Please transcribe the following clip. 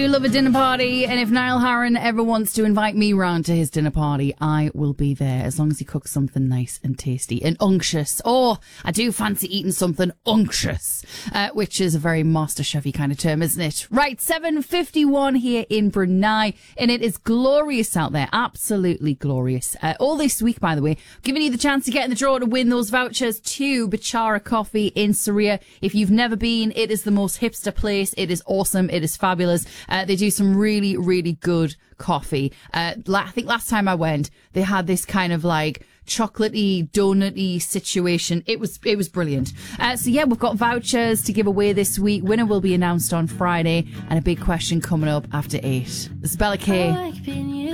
I love a dinner party, and if Niall Horan ever wants to invite me round to his dinner party, I will be there, as long as he cooks something nice and tasty and unctuous. Oh, I do fancy eating something unctuous, which is a very Master Chefy kind of term, isn't it? Right, 7:51 here in Brunei, and it is glorious out there, absolutely glorious. All this week, by the way, giving you the chance to get in the draw to win those vouchers to Bichara Coffee in Saria. If you've never been, it is the most hipster place. It is awesome. It is fabulous. They do some really, really good coffee. I think last time I went, they had this kind of like chocolatey, donutty situation. It was brilliant. So yeah, we've got vouchers to give away this week. Winner will be announced on Friday, and a big question coming up after 8. This is Bella K.